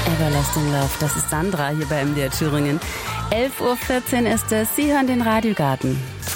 Everlasting Love, das ist Sandra hier bei MDR Thüringen. 11.14 Uhr ist es, Sie hören den Radiogarten.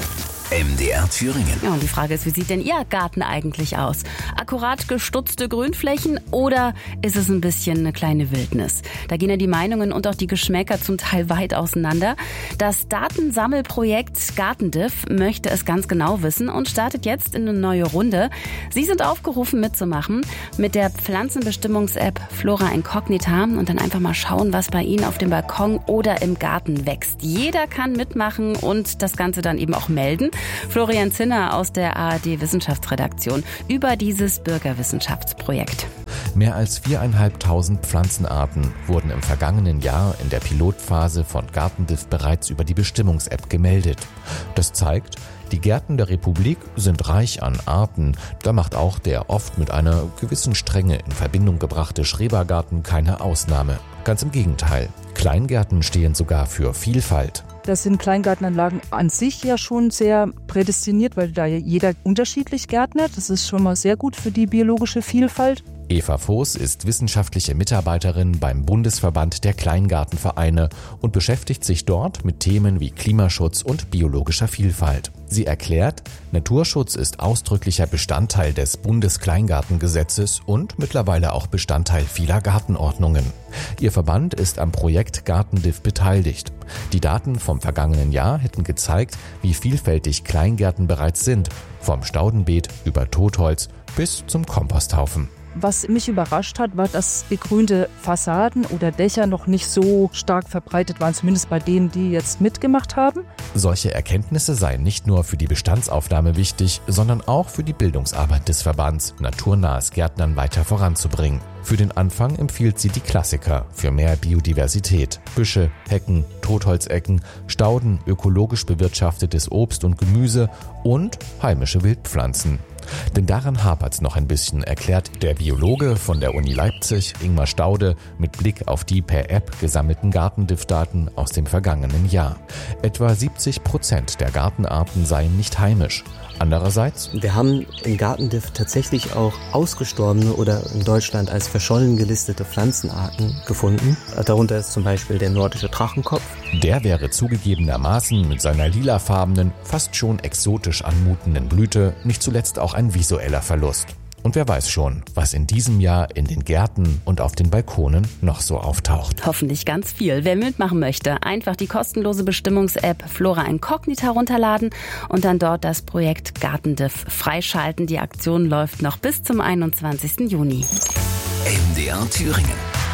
MDR Thüringen. Ja, und die Frage ist, wie sieht denn Ihr Garten eigentlich aus? Akkurat gestutzte Grünflächen oder ist es ein bisschen eine kleine Wildnis? Da gehen ja die Meinungen und auch die Geschmäcker zum Teil weit auseinander. Das Datensammelprojekt Gartendiff möchte es ganz genau wissen und startet jetzt in eine neue Runde. Sie sind aufgerufen mitzumachen mit der Pflanzenbestimmungs-App Flora Incognita und dann einfach mal schauen, was bei Ihnen auf dem Balkon oder im Garten wächst. Jeder kann mitmachen und das Ganze dann eben auch melden. Florian Zinner aus der ARD Wissenschaftsredaktion über dieses Bürgerwissenschaftsprojekt. Mehr als 4.500 Pflanzenarten wurden im vergangenen Jahr in der Pilotphase von Gartendiff bereits über die Bestimmungs-App gemeldet. Das zeigt, die Gärten der Republik sind reich an Arten. Da macht auch der oft mit einer gewissen Strenge in Verbindung gebrachte Schrebergarten keine Ausnahme. Ganz im Gegenteil. Kleingärten stehen sogar für Vielfalt. Das sind Kleingartenanlagen an sich ja schon sehr prädestiniert, weil da jeder unterschiedlich gärtnert. Das ist schon mal sehr gut für die biologische Vielfalt. Eva Voß ist wissenschaftliche Mitarbeiterin beim Bundesverband der Kleingartenvereine und beschäftigt sich dort mit Themen wie Klimaschutz und biologischer Vielfalt. Sie erklärt, Naturschutz ist ausdrücklicher Bestandteil des Bundeskleingartengesetzes und mittlerweile auch Bestandteil vieler Gartenordnungen. Ihr Verband ist am Projekt Gartendiff beteiligt. Die Daten vom vergangenen Jahr hätten gezeigt, wie vielfältig Kleingärten bereits sind, vom Staudenbeet über Totholz bis zum Komposthaufen. Was mich überrascht hat, war, dass begrünte Fassaden oder Dächer noch nicht so stark verbreitet waren, zumindest bei denen, die jetzt mitgemacht haben. Solche Erkenntnisse seien nicht nur für die Bestandsaufnahme wichtig, sondern auch für die Bildungsarbeit des Verbands, naturnahes Gärtnern weiter voranzubringen. Für den Anfang empfiehlt sie die Klassiker für mehr Biodiversität. Büsche, Hecken, Totholzecken, Stauden, ökologisch bewirtschaftetes Obst und Gemüse und heimische Wildpflanzen. Denn daran hapert's noch ein bisschen, erklärt der Biologe von der Uni Leipzig, Ingmar Staude, mit Blick auf die per App gesammelten Gartendiff-Daten aus dem vergangenen Jahr. Etwa 70% der Gartenarten seien nicht heimisch. Andererseits: Wir haben in Gartendiff tatsächlich auch ausgestorbene oder in Deutschland als verschollen gelistete Pflanzenarten gefunden. Darunter ist zum Beispiel der nordische Drachenkopf. Der wäre zugegebenermaßen mit seiner lilafarbenen, fast schon exotisch anmutenden Blüte nicht zuletzt auch ein visueller Verlust. Und wer weiß schon, was in diesem Jahr in den Gärten und auf den Balkonen noch so auftaucht. Hoffentlich ganz viel. Wer mitmachen möchte, einfach die kostenlose Bestimmungs-App Flora Incognita runterladen und dann dort das Projekt Gartendiff freischalten. Die Aktion läuft noch bis zum 21. Juni. MDR Thüringen.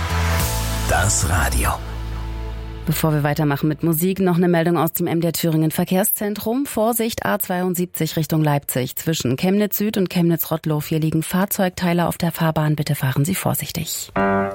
Das Radio. Bevor wir weitermachen mit Musik, noch eine Meldung aus dem MDR Thüringen Verkehrszentrum. Vorsicht, A72 Richtung Leipzig zwischen Chemnitz Süd und Chemnitz Rottlow. Hier liegen Fahrzeugteile auf der Fahrbahn. Bitte fahren Sie vorsichtig.